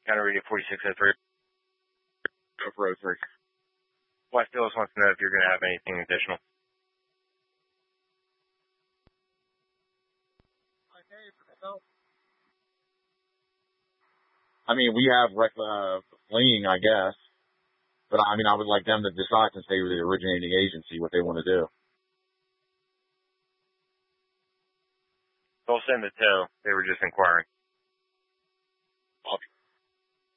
County Radio 4603. Go for 03. West Phyllis wants to know if you're going to have anything additional. I mean, we have fleeing, I guess. But, I mean, I would like them to decide, since they were the originating agency, what they want to do. They'll send the tow. They were just inquiring.